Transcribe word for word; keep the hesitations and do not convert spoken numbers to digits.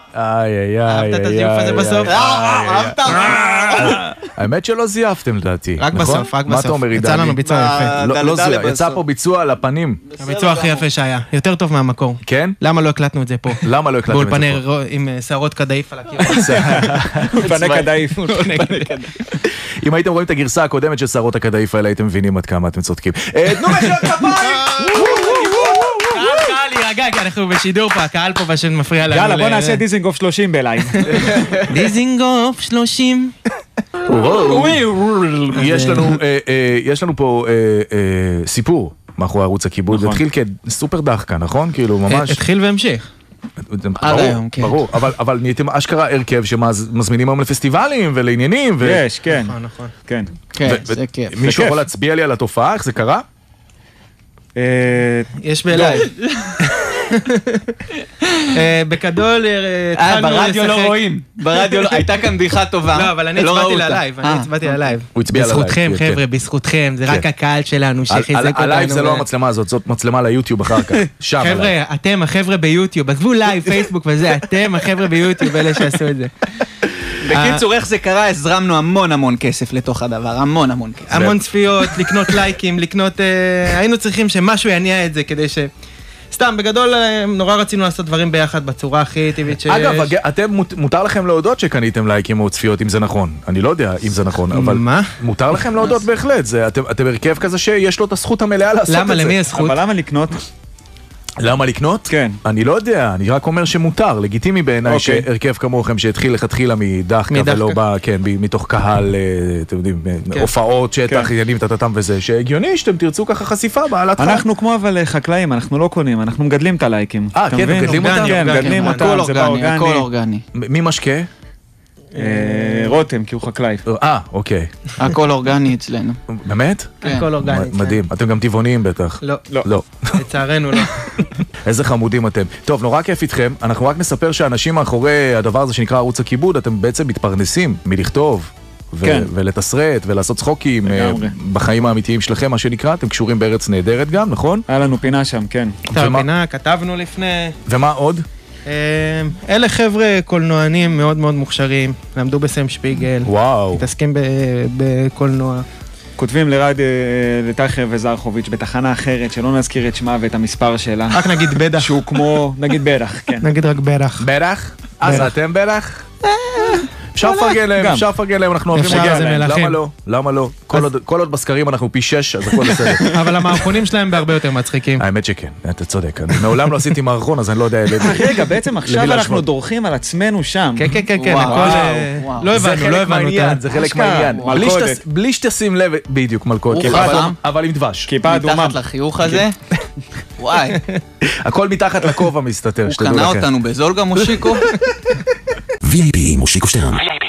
איי, איי, איי. אהבת את הזיוף הזה בסוף? אהבת? האמת שלא זייפתם לדעתי. רק בסוף, רק בסוף. מה אתה אומר, עידני? יצא לנו ביצוע יפה. לא זייף, יצא פה ביצוע על הפנים. הביצוע הכי יפה שהיה. יותר טוב מהמקור. כן? למה לא הקלטנו את זה פה? למה לא הקלטנו את זה פה? באולפני עם שערות קדאיף על הקיר. אולפני קדאיף. אם הייתם רואים את הגרסה הקודמת של שערות הקדאיף האלה, הייתם מבינים עד כמה אתם צודקים. תנו מחיאות כפיים! קהל, קהל, יירגע, כי אנחנו בשידור פה, הקהל פה פשוט מפריע לנו. יאללה, בוא נעשה דיזינגוף שלושים בלייב. דיזינגוף שלושים. יש לנו פה סיפור מאחורי ערוץ הכיבוד, זה התחיל כסופר דחקה, נכון? כאילו ממש... התחיל והמשיך. עד היום, כן. ברור, אבל נהייתם אשכרה הרכב שמזמינים היום לפסטיבלים ולעניינים. יש, כן. נכון, נכון. כן. כן, זה כיף. מישהו יכול להצביע לי על התופעה? איך זה קרה? יש בלייב. בגדול התחלנו לשחק. ברדיו לא רואים. ברדיו לא, הייתה כאן בדיחה טובה. לא, אבל אני הצבעתי ללייב, אני הצבעתי ללייב. הוא הצביע ללייב. בזכותכם, חבר'ה, בזכותכם, זה רק הקהל שלנו שחיזק אותנו. הלייב זה לא המצלמה הזאת, זאת מצלמה ליוטיוב אחר כך. חבר'ה, אתם החבר'ה ביוטיוב, עזבו לייב, פייסבוק וזה, אתם החבר'ה ביוטיוב, אלה שעשו את זה. בקיצור, איך זה קרה, הזרמנו המון המון כסף לתוך הדבר, המון המון כסף. המון צפיות, לקנות לייקים, לקנות... היינו צריכים שמשהו יניע את זה כדי ש... סתם, בגדול, נורא רצינו לעשות דברים ביחד בצורה הכי טבעית שיש. אגב, אתם, מותר לכם להודות שקניתם לייקים או צפיות, אם זה נכון. אני לא יודע אם זה נכון, אבל... מה? מותר לכם להודות בהחלט. אתם הרכב כזה שיש לו את הזכות המלאה לעשות את זה. למה? למי הזכות? אבל למה לקנות? למה לקנות? כן. אני לא יודע, אני רק אומר שמותר, לגיטימי בעיניי שהרכב כמוכם שהתחיל לכתחילה מדחקה ולא בא, כן, מתוך קהל, אתם יודעים, הופעות, שטח, עניינים, תתתם וזה, שהגיוני שאתם תרצו ככה חשיפה בעלת חיים. אנחנו כמו אבל חקלאים, אנחנו לא קונים, אנחנו מגדלים את הלייקים. אה, כן, מגדלים אותם? כן, מגדלים אותם, זה באורגני. הכל אורגני. מי משקה? רותם, כי הוא חקלאי. אה, אוקיי. הכל אורגני אצלנו. באמת? הכל אורגני. מדהים. אתם גם טבעוניים בטח. לא. לא. לצערנו לא. איזה חמודים אתם. טוב, נורא כיף איתכם. אנחנו רק נספר שהאנשים מאחורי הדבר הזה שנקרא ערוץ הכיבוד, אתם בעצם מתפרנסים מלכתוב ולתסרט ולעשות צחוקים בחיים האמיתיים שלכם, מה שנקרא. אתם קשורים בארץ נהדרת גם, נכון? היה לנו פינה שם, כן. פינה, כתבנו לפני... ומה עוד? אלה חבר'ה קולנוענים מאוד מאוד מוכשרים, למדו בסם שפיגל, וואו. מתעסקים בקולנוע. כותבים לרדיו לטחר וזרחוביץ' בתחנה אחרת, שלא נזכיר את שמה ואת המספר שלה. רק נגיד בדח. שהוא כמו, נגיד בדח, כן. נגיד רק בדח. בדח? אז אתם בדח? אפשר לפרגן להם, אפשר לפרגן להם, אנחנו אוהבים להגיע להם. למה לא? למה לא? כל עוד בסקרים אנחנו פי שש, אז הכל בסדר. אבל המערכונים שלהם בהרבה יותר מצחיקים. האמת שכן, אתה צודק. אני מעולם לא עשיתי מערכון, אז אני לא יודע... רגע, בעצם עכשיו אנחנו דורכים על עצמנו שם. כן, כן, כן, כן, לא הבנו, לא הבנו אותה. זה חלק מהעניין. בלי שתשים לב, בדיוק, מלכות. אבל עם דבש. כיפה אדומה. מתחת לחיוך הזה? וואי. הכל מתחת לכובע מסתתר. הוא קנה אותנו בזול גם מושיקו? וי איי פי מושיקו שטרן.